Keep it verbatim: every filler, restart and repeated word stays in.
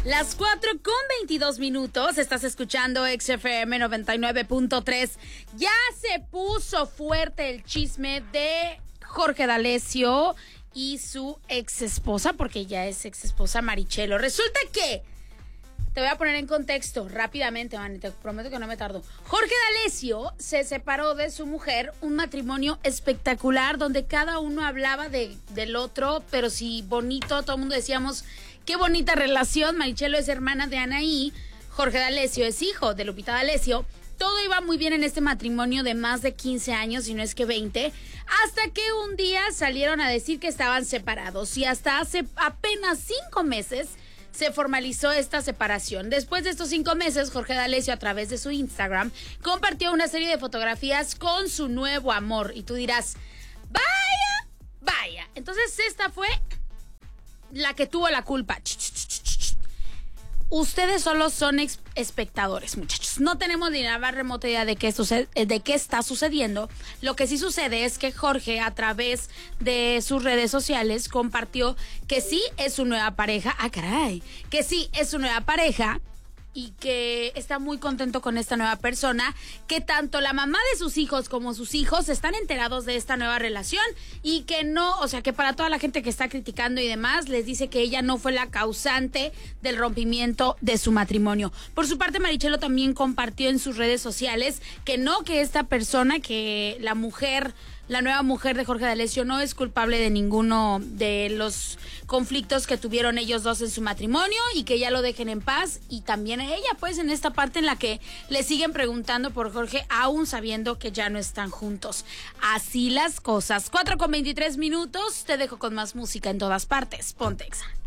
Las cuatro con veintidós minutos, estás escuchando X F M noventa y nueve punto tres. Ya se puso fuerte el chisme de Jorge D'Alessio y su ex esposa, porque ya es ex esposa Marichelo. Resulta que, te voy a poner en contexto rápidamente, man, te prometo que no me tardo. Jorge D'Alessio se separó de su mujer, un matrimonio espectacular donde cada uno hablaba de, del otro, pero sí bonito, todo el mundo decíamos, qué bonita relación. Marichelo es hermana de Anaí, Jorge D'Alessio es hijo de Lupita D'Alessio. Todo iba muy bien en este matrimonio de más de quince años, si no es que veinte, hasta que un día salieron a decir que estaban separados y hasta hace apenas cinco meses se formalizó esta separación. Después de estos cinco meses, Jorge D'Alessio, a través de su Instagram, compartió una serie de fotografías con su nuevo amor. Y tú dirás, vaya, vaya. Entonces esta fue la que tuvo la culpa. Ustedes solo son ex- espectadores, muchachos. No tenemos ni la más remota idea de qué, sucede, de qué está sucediendo. Lo que sí sucede es que Jorge, a través de sus redes sociales, compartió que sí es su nueva pareja. Ah, caray. Que sí es su nueva pareja y que está muy contento con esta nueva persona, que tanto la mamá de sus hijos como sus hijos están enterados de esta nueva relación y que no, o sea, que para toda la gente que está criticando y demás, les dice que ella no fue la causante del rompimiento de su matrimonio. Por su parte, Marichelo también compartió en sus redes sociales que no, que esta persona, que la mujer, la nueva mujer de Jorge D'Alessio no es culpable de ninguno de los conflictos que tuvieron ellos dos en su matrimonio y que ya lo dejen en paz. Y también a ella, pues, en esta parte en la que le siguen preguntando por Jorge, aún sabiendo que ya no están juntos. Así las cosas. cuatro con veintitrés minutos, te dejo con más música en todas partes. Ponte Exa.